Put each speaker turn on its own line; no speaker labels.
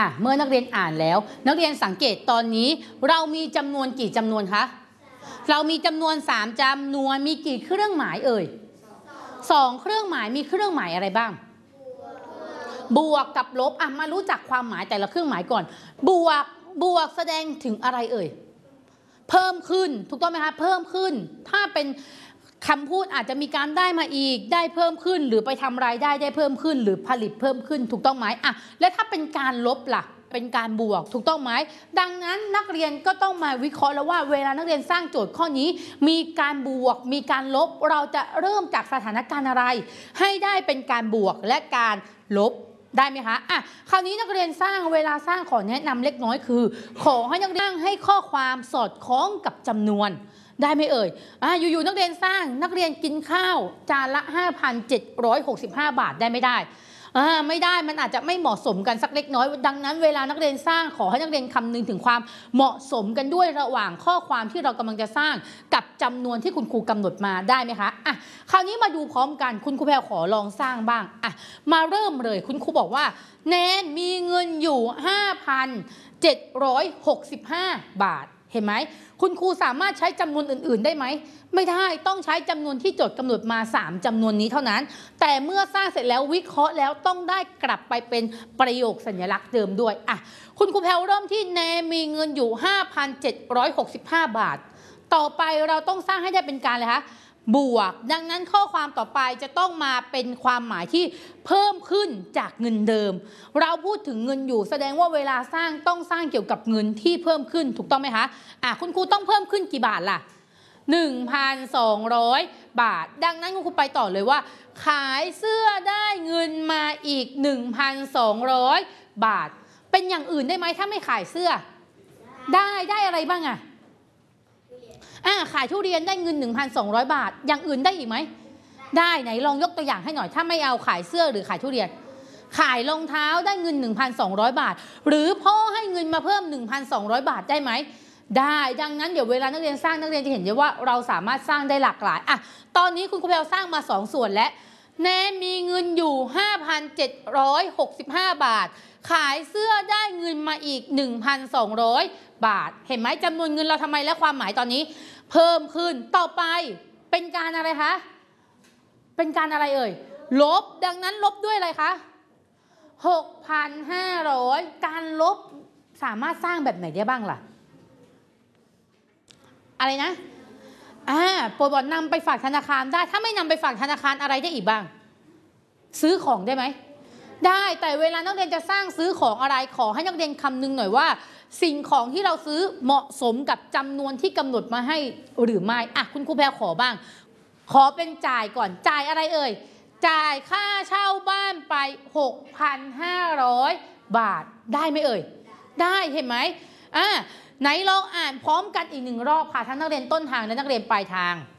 เมื่อนักเรียนอ่านแล้วนักเรียนสังเกตตอนนี้เรามีจำนวนกี่จำนวนคะเรามีจำนวน3จำนวนมีกี่เครื่องหมายเอ่ย2เครื่องหมายมีเครื่องหมายอะไรบ้างบวกกับลบมารู้จักความหมายแต่ละเครื่องหมายก่อนบวกแสดงถึงอะไรเอ่ยเพิ่มขึ้นถูกต้องไหมคะเพิ่มขึ้นถ้าเป็นคำพูดอาจจะมีการได้มาอีกได้เพิ่มขึ้นหรือไปทำรายได้เพิ่มขึ้นหรือผลิตเพิ่มขึ้นถูกต้องไหมและถ้าเป็นการลบล่ะเป็นการบวกถูกต้องไหมดังนั้นนักเรียนก็ต้องมาวิเคราะห์แล้วว่าเวลานักเรียนสร้างโจทย์ข้อนี้มีการบวกมีการลบเราจะเริ่มจากสถานการณ์อะไรให้ได้เป็นการบวกและการลบได้ไหมคะคราวนี้นักเรียนสร้างเวลาสร้างขอแนะนำเล็กน้อยคือขอให้นักเรียนให้ข้อความสอดคล้องกับจำนวนได้ไหมเอ่ยอยู่ๆนักเรียนสร้างนักเรียนกินข้าวจานละ 5,765 บาทได้ไม่ได้ไม่ได้มันอาจจะไม่เหมาะสมกันสักเล็กน้อยดังนั้นเวลานักเรียนสร้างขอให้นักเรียนคำนึงถึงความเหมาะสมกันด้วยระหว่างข้อความที่เรากำลังจะสร้างกับจำนวนที่คุณครูกำหนดมาได้ไหมคะคราวนี้มาดูพร้อมกันคุณครูแพรขอลองสร้างบ้างมาเริ่มเลยคุณครูบอกว่าแนนมีเงินอยู่ 5,765 บาทเห็นไหมคุณครูสามารถใช้จำนวนอื่นๆได้ไหมไม่ได้ต้องใช้จำนวนที่โจทย์กำหนดมา3จำนวนนี้เท่านั้นแต่เมื่อสร้างเสร็จแล้ววิเคราะห์แล้วต้องได้กลับไปเป็นประโยคสัญลักษณ์เดิมด้วยคุณครูแพรเริ่มที่แนนมีเงินอยู่ 5,765 บาทต่อไปเราต้องสร้างให้ได้เป็นการอะไรคะบวกดังนั้นข้อความต่อไปจะต้องมาเป็นความหมายที่เพิ่มขึ้นจากเงินเดิมเราพูดถึงเงินอยู่แสดงว่าเวลาสร้างต้องสร้างเกี่ยวกับเงินที่เพิ่มขึ้นถูกต้องไหมคะคุณครูต้องเพิ่มขึ้นกี่บาทล่ะ 1,200 บาทดังนั้นคุณครูไปต่อเลยว่าขายเสื้อได้เงินมาอีก 1,200 บาทเป็นอย่างอื่นได้ไหมถ้าไม่ขายเสื้อได้อะไรบ้างขายทุเรียนได้เงิน 1,200 บาทอย่างอื่นได้อีกไหมได้ไหนลองยกตัวอย่างให้หน่อยถ้าไม่เอาขายเสื้อหรือขายทุเรียนขายรองเท้าได้เงิน 1,200 บาทหรือพ่อให้เงินมาเพิ่ม 1,200 บาทได้ไหมได้ดังนั้นเดี๋ยวเวลานักเรียนสร้างนักเรียนจะเห็นได้ว่าเราสามารถสร้างได้หลากหลายตอนนี้คุณครูแพรสร้างมา2ส่วนและแนนมีเงินอยู่ 5,765 บาทขายเสื้อได้เงินมาอีก 1,200 บาทเห็นไหมจำนวนเงินเราทำไมและความหมายตอนนี้เพิ่มขึ้นต่อไปเป็นการอะไรคะเป็นการอะไรเอ่ยลบดังนั้นลบด้วยอะไรคะ 6,500 การลบสามารถสร้างแบบไหนได้บ้างล่ะอะไรนะโปรดนำไปฝากธนาคารได้ถ้าไม่นำไปฝากธนาคารอะไรได้อีกบ้างซื้อของได้ไหมได้แต่เวลานักเรียนจะสร้างซื้อของอะไรขอให้นักเรียนคำนึงหน่อยว่าสิ่งของที่เราซื้อเหมาะสมกับจำนวนที่กำหนดมาให้หรือไม่คุณครูแพรขอบ้างขอเป็นจ่ายก่อนจ่ายอะไรเอ่ยจ่ายค่าเช่าบ้านไป 6,500 บาทได้ไหมเอ่ยได้เห็นไหมไหนลองอ่านพร้อมกันอีก1 รอบค่ะทั้งนักเรียนต้นทางและนักเรียนปลายทาง